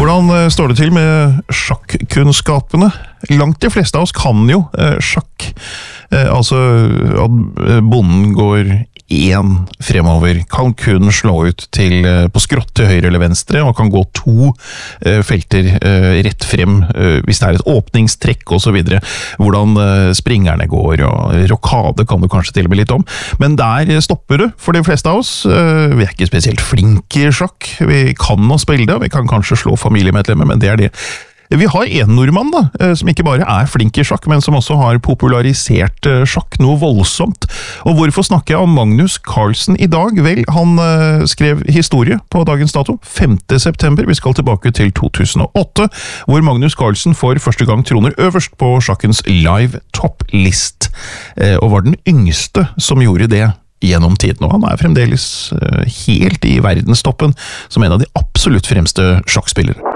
Hvordan står det til med sjakkkunnskapene? Langt de fleste av oss kan jo sjakk. Altså at bonden går én fremover, kan kun slå ut på skrått til høyre eller venstre, og kan gå to felter rett frem hvis det et åpningstrekk og så videre. Hvordan springerne går, og rokade kan du kanskje til og med litt om. Men der stopper det for de fleste av oss. Vi ikke spesielt flinke i sjakk. Vi kan å spille det, og vi kan kanskje slå familiemedlemmer, men det det. Vi har en nordmann da, som ikke bare flink i sjakk, men som også har popularisert sjakk noe voldsomt. Og hvorfor snakker jeg om Magnus Carlsen i dag? Vel, han skrev historie på dagens dato, 5. september. Vi skal tilbake til 2008, hvor Magnus Carlsen for første gang troner øverst på sjakkens live topplist, og var den yngste som gjorde det gjennom tiden, og han fremdeles helt i verdenstoppen som en av de absolutt fremste sjakkspillere.